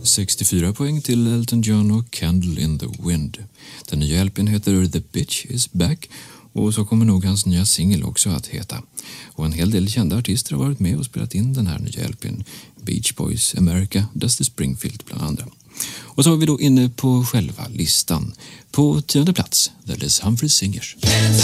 64 poäng till Elton John och Candle in the Wind. Den nya LP:n heter The Bitch is Back och så kommer nog hans nya singel också att heta. Och en hel del kända artister har varit med och spelat in den här nya LP:n. Beach Boys, America, Dusty Springfield bland andra. Och så var vi då inne på själva listan. På 10:e plats, The Les Humphreys Singers.